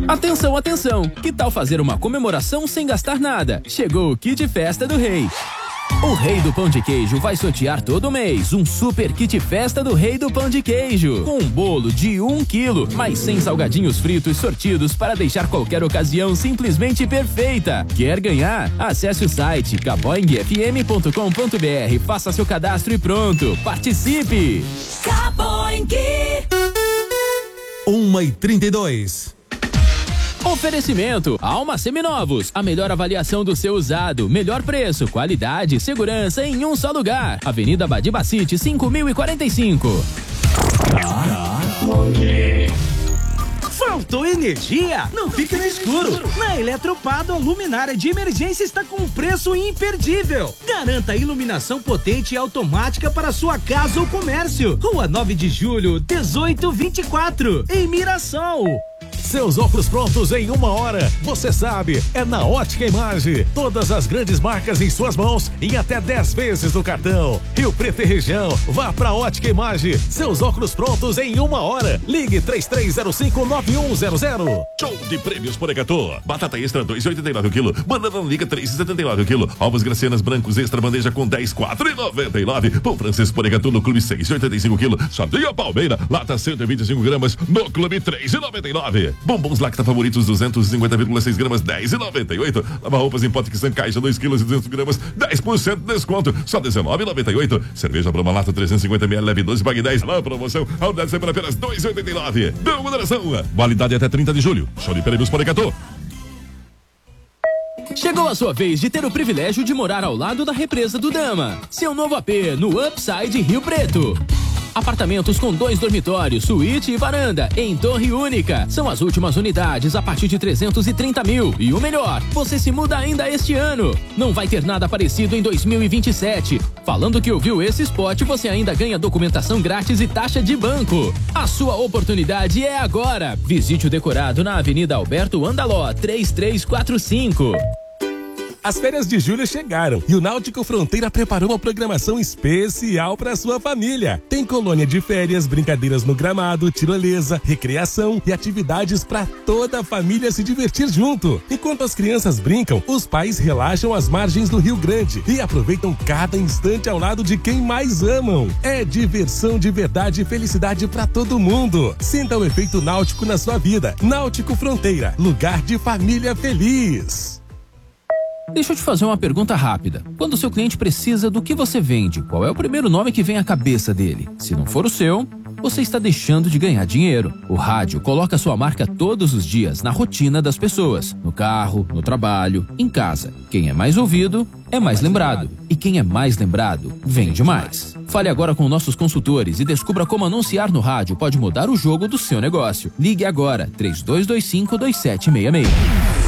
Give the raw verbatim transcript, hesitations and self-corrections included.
Atenção, atenção! Que tal fazer uma comemoração sem gastar nada? Chegou o Kit Festa do Rei. O Rei do Pão de Queijo vai sortear todo mês um super kit festa do Rei do Pão de Queijo. Com um bolo de um quilo, mais cem salgadinhos fritos sortidos para deixar qualquer ocasião simplesmente perfeita. Quer ganhar? Acesse o site caboing f m ponto com ponto b r, faça seu cadastro e pronto. Participe! Caboing! uma e trinta e dois. Oferecimento Alma Seminovos, a melhor avaliação do seu usado, melhor preço, qualidade e segurança em um só lugar. Avenida Badibacite, cinco mil e quarenta e cinco. Faltou energia? Não fique no escuro. Na Eletropado, a luminária de emergência está com um preço imperdível. Garanta iluminação potente e automática para sua casa ou comércio. Rua nove de julho, dezoito vinte e quatro, em Mirassol. Seus óculos prontos em uma hora. Você sabe, é na Ótica Imagem. Todas as grandes marcas em suas mãos em até dez vezes no cartão. Rio Preto e região, vá pra Ótica Imagem. Seus óculos prontos em uma hora. Ligue três três zero cinco nove um zero zero. Show de prêmios Poregatô. Batata extra dois e oitenta e nove o quilo. Banana liga três e setenta e nove o quilo. Ovos gracianas brancos extra bandeja com dez, quatro e noventa e nove. Pão francês Poregatô no clube seis e oitenta e cinco o quilo. Sardinha Palmeira, lata cento e vinte e cinco gramas no clube três e noventa e nove. Bombons Lacta favoritos duzentos e cinquenta vírgula seis gramas, dez e noventa e oito. Lava roupas em pote que caixa dois quilos e duzentos gramas, dez por cento de desconto, só dezenove e noventa e oito. Cerveja Brahma Lata trezentos e cinquenta mililitros, leve doze, pague dez. Na promoção, a unidade sempre apenas dois e oitenta e nove. Deu moderação. Validade até trinta de julho. Show de prêmios Poregatô. Chegou a sua vez de ter o privilégio de morar ao lado da represa do Dama. Seu novo A P no Upside Rio Preto. Apartamentos com dois dormitórios, suíte e varanda, em torre única. São as últimas unidades a partir de trezentos e trinta mil. E o melhor, você se muda ainda este ano. Não vai ter nada parecido em dois mil e vinte e sete. Falando que ouviu esse spot, você ainda ganha documentação grátis e taxa de banco. A sua oportunidade é agora. Visite o decorado na Avenida Alberto Andaló, três três quatro cinco. As férias de julho chegaram e o Náutico Fronteira preparou uma programação especial para sua família. Tem colônia de férias, brincadeiras no gramado, tirolesa, recreação e atividades para toda a família se divertir junto. Enquanto as crianças brincam, os pais relaxam às margens do Rio Grande e aproveitam cada instante ao lado de quem mais amam. É diversão de verdade e felicidade para todo mundo. Sinta o efeito náutico na sua vida. Náutico Fronteira, lugar de família feliz. Deixa eu te fazer uma pergunta rápida. Quando o seu cliente precisa do que você vende, qual é o primeiro nome que vem à cabeça dele? Se não for o seu, você está deixando de ganhar dinheiro. O rádio coloca sua marca todos os dias na rotina das pessoas. No carro, no trabalho, em casa. Quem é mais ouvido, é mais lembrado. E quem é mais lembrado, vende mais. Fale agora com nossos consultores e descubra como anunciar no rádio pode mudar o jogo do seu negócio. Ligue agora, três dois dois cinco, dois sete seis seis.